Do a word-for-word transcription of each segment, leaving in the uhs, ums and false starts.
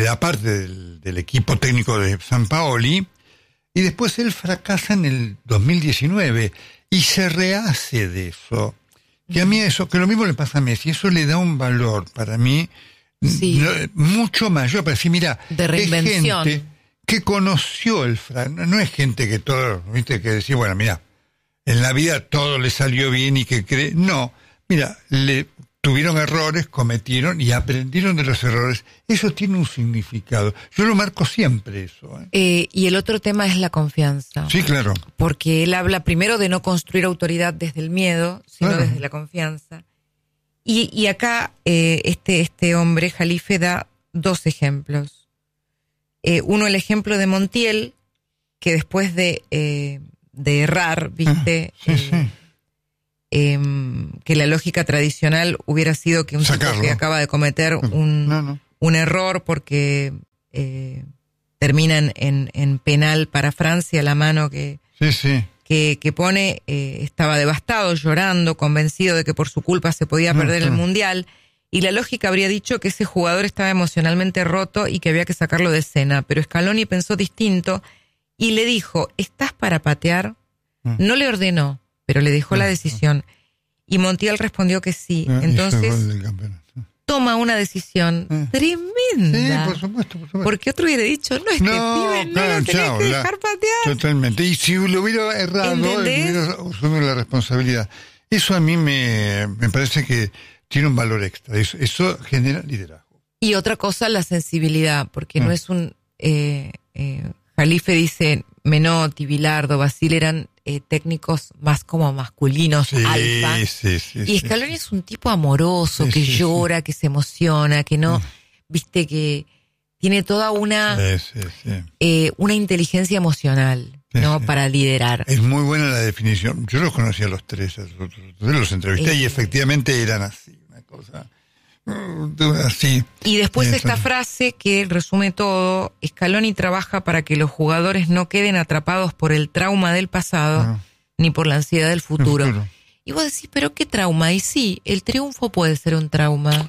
queda parte del, del equipo técnico de Sampaoli, y después él fracasa en el dos mil diecinueve y se rehace de eso. Que a mí eso, que lo mismo le pasa a Messi, eso le da un valor para mí sí. no, mucho mayor, para decir, mira, de reinvención. Es gente que conoció el fracaso, no, no es gente que todo, viste, que decir, bueno, mira, en la vida todo le salió bien y que cree, no, mira, le tuvieron errores, cometieron y aprendieron de los errores. Eso tiene un significado. Yo lo marco siempre eso. ¿eh? Eh, y el otro tema es la confianza. Sí, claro. Porque él habla primero de no construir autoridad desde el miedo, sino claro. desde la confianza. Y, y acá eh, este, este hombre, Jalife, da dos ejemplos. Eh, uno, el ejemplo de Montiel, que después de, eh, de errar, viste... Ah, sí, eh, sí. Eh, que la lógica tradicional hubiera sido que un Sacarlo. tipo que acaba de cometer un, no, no. un error porque eh, termina en, en, en penal para Francia, la mano que, sí, sí. que, que pone, eh, estaba devastado, llorando, convencido de que por su culpa se podía perder no, el no. Mundial, y la lógica habría dicho que ese jugador estaba emocionalmente roto y que había que sacarlo de escena, pero Scaloni pensó distinto y le dijo, ¿estás para patear? Mm. No le ordenó, pero le dejó la decisión. Y Montiel respondió que sí. Entonces, toma una decisión eh. tremenda. Sí, por supuesto, por supuesto. Porque otro hubiera dicho, no, este no, pibe no claro, lo tenés chao, que la, dejar patear. Totalmente. Y si lo hubiera errado, hubiera asumido la responsabilidad. Eso a mí me, me parece que tiene un valor extra. Eso, eso genera liderazgo. Y otra cosa, la sensibilidad, porque eh. no es un... Eh, eh, Jalife dice, Menotti, Bilardo, Basile eran eh, técnicos más como masculinos, sí, alfa. Sí, sí, y Scaloni sí, es un tipo amoroso, sí, que sí, llora, sí. que se emociona, que no, sí. viste, que tiene toda una sí, sí, sí. Eh, una inteligencia emocional, sí, ¿no? Sí. Para liderar. Es muy buena la definición. Yo los conocí a los tres, a los, los entrevisté eh, y efectivamente eran así, una cosa... Así. Y después sí, esta frase que resume todo, Scaloni trabaja para que los jugadores no queden atrapados por el trauma del pasado no. ni por la ansiedad del futuro. futuro. Y vos decís, ¿pero qué trauma? Y sí, el triunfo puede ser un trauma.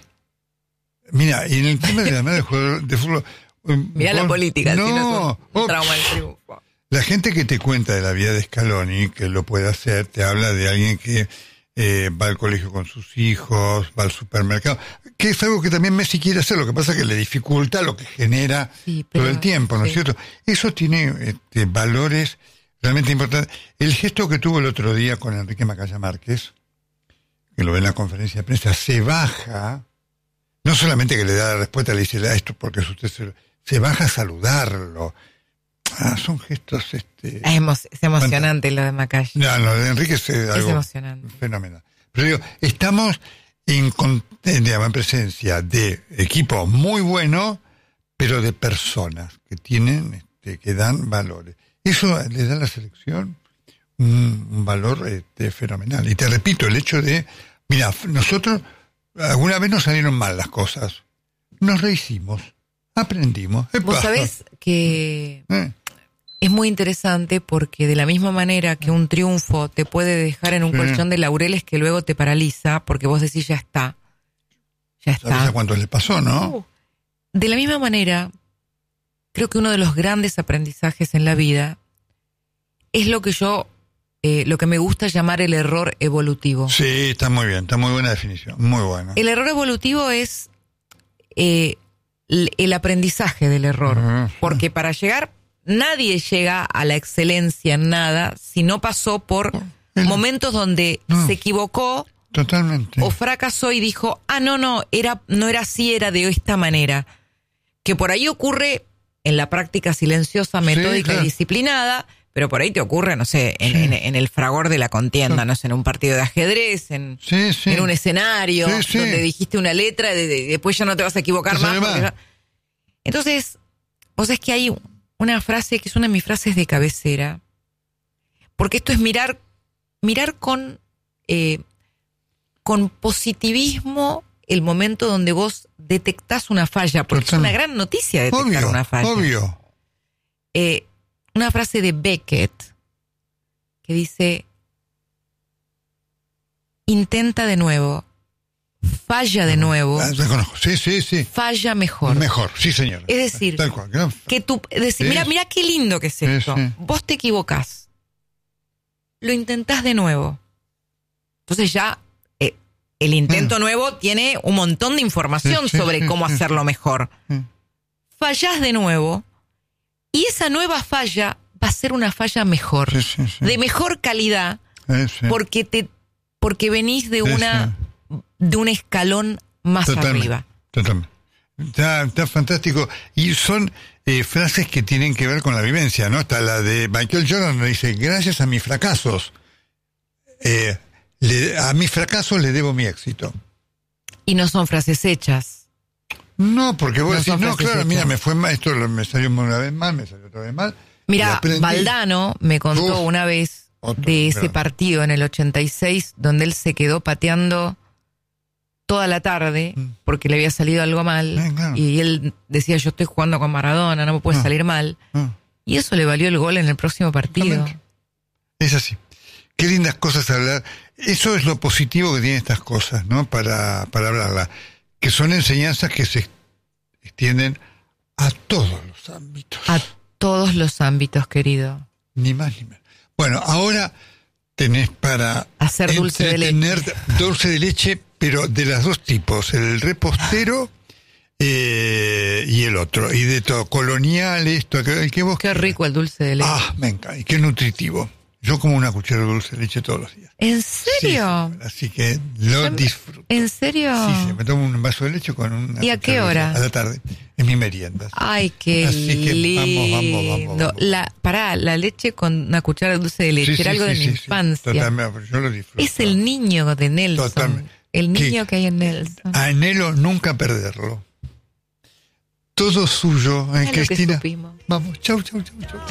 Mira, y en el tema de la madre del jugador de fútbol... Mira la política, no, si no es un oh, trauma del triunfo. La gente que te cuenta de la vida de Scaloni, que lo puede hacer, te habla de alguien que Eh, va al colegio con sus hijos, va al supermercado, que es algo que también Messi quiere hacer, lo que pasa es que le dificulta lo que genera sí, pero, todo el tiempo, ¿no sí. es cierto? Eso tiene este, valores realmente importantes. El gesto que tuvo el otro día con Enrique Macaya Márquez, que lo ve en la conferencia de prensa, se baja, no solamente que le da la respuesta, le dice, da esto porque es usted, se, se baja a saludarlo. Ah, son gestos... este Es, emo- es emocionante lo de Macaya. No, lo de Enrique es, eh, algo es emocionante. Fenomenal. Pero digo, estamos en, digamos, en presencia de equipos muy buenos, pero de personas que tienen, este, que dan valores. Eso le da a la selección un, un valor este, fenomenal. Y te repito, el hecho de... Mira, nosotros alguna vez nos salieron mal las cosas. Nos rehicimos, aprendimos. ¡Epa! Vos sabés que... ¿Eh? Es muy interesante porque de la misma manera que un triunfo te puede dejar en un sí. colchón de laureles que luego te paraliza porque vos decís ya está, ya está. ¿Sabes a cuánto le pasó, no? De la misma manera, creo que uno de los grandes aprendizajes en la vida es lo que yo, eh, lo que me gusta llamar el error evolutivo. Sí, está muy bien, está muy buena definición, muy buena. El error evolutivo es eh, el aprendizaje del error, uh-huh. porque para llegar... Nadie llega a la excelencia en nada si no pasó por el, momentos donde no, se equivocó totalmente. O fracasó y dijo, ah, no, no, era, no era así, era de esta manera. Que por ahí ocurre en la práctica silenciosa, metódica sí, claro. y disciplinada, pero por ahí te ocurre, no sé, en, sí. en, en el fragor de la contienda, sí. no sé, en un partido de ajedrez, en, sí, sí. en un escenario, sí, sí. donde dijiste una letra y de, de, después ya no te vas a equivocar más. Ya... Entonces, vos es que hay una frase que es una de mis frases de cabecera, porque esto es mirar, mirar con, eh, con positivismo el momento donde vos detectás una falla, porque Total. Es una gran noticia detectar obvio, una falla. Obvio. Eh, una frase de Beckett que dice: intenta de nuevo, falla de nuevo, Ah, te conozco. Sí, sí, sí. falla mejor. Mejor, sí, señor. Es decir, Tal cual, ¿no? que tú, es decir, Sí. mira, mira qué lindo que es Sí, esto. sí. Vos te equivocás, lo intentás de nuevo. Entonces ya eh, el intento Mm. nuevo tiene un montón de información Sí, sí, sobre sí, cómo sí. hacerlo mejor. Mm. Fallás de nuevo y esa nueva falla va a ser una falla mejor, Sí, sí, sí. de mejor calidad, Eh, sí. porque te porque venís de Sí, una de un escalón más Totalmente, arriba. Totalmente. Está, está fantástico. Y son eh, frases que tienen que ver con la vivencia, ¿no? Está la de Michael Jordan, donde dice, gracias a mis fracasos, eh, le- a mis fracasos le debo mi éxito. Y no son frases hechas. No, porque vos No decís, son no, frases claro, mira, hechas. me fue mal, esto lo- me salió una vez mal, me salió otra vez mal. y Mira, aprendí. Valdano me contó Uf, una vez otro de ese gran. partido en el ochenta y seis, donde él se quedó pateando toda la tarde Mm. porque le había salido algo mal. Eh, claro. Y él decía, yo estoy jugando con Maradona, no me puede Ah. salir mal. Ah, Y eso le valió el gol en el próximo partido. totalmente. Es así. Qué lindas cosas hablar. Eso es lo positivo que tienen estas cosas, ¿no? Para, para hablarla. Que son enseñanzas que se extienden a todos los ámbitos. A todos los ámbitos, querido. Ni más ni menos. Bueno, ahora tenés para Hacer dulce de leche. entretener dulce de leche, pero de los dos tipos, el repostero eh, y el otro, y de todo, colonial, esto, aquello, el que vos Qué quieras. rico el dulce de leche. Ah, me encanta, y qué nutritivo. Yo como una cuchara de dulce de leche todos los días. ¿En Sí, serio? señora, así que lo disfruto. ¿En serio? Sí, sí, me tomo un vaso de leche con una ¿Y a qué cuchara de hora? dulce. A la tarde, es mi merienda. Ay, qué Así que lindo. vamos, vamos, vamos, vamos. La, pará, la leche con una cuchara de dulce de leche Sí, era sí, algo de sí, mi sí, sí. infancia. Totalmente, yo lo disfruto. Es el niño de Nelson. Totalmente. El niño Que- que hay en Nelson. Anhelo nunca perderlo. Todo suyo, ¿eh, Mira lo que Cristina? supimos. Vamos, chau, chau, chau, chau.